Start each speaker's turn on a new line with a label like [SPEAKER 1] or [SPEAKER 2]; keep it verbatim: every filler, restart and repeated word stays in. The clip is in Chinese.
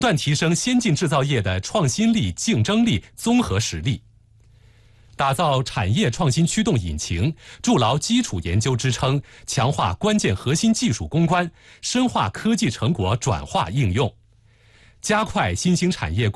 [SPEAKER 1] 不断提升先进制造业的创新力、竞争力、综合实力，打造产业创新驱动引擎，筑牢基础研究支撑，强化关键核心技术攻关，深化科技成果转化应用，加快新兴产业